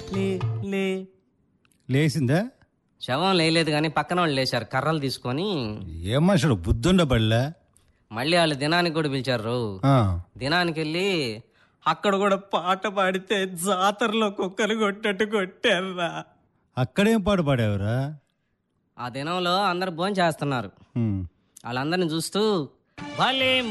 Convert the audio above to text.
లే లే. లేచిందా? శవం లేలేదు కానీ పక్కన వాళ్ళు లేచారు కర్రలు తీసుకొని. ఏం మనుషుడు బుద్ధుండబడిలే. మళ్ళీ వాళ్ళు దినానికి కూడా పిలిచారు. దినానికి వెళ్ళి అక్కడ కూడా పాట పాడితే జాతరలో కుక్కలు కొట్టట్టు కొట్టారా. అక్కడేం పాట పాడావురా? ఆ దినంలో అందరు భోజనం చేస్తున్నారు. వాళ్ళందరిని చూస్తూ భలే